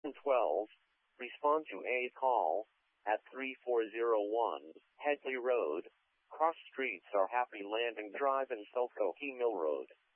12. Respond to a call at 3401 Headley Road. Cross streets are Happy Landing Drive and Silkoki Mill Road.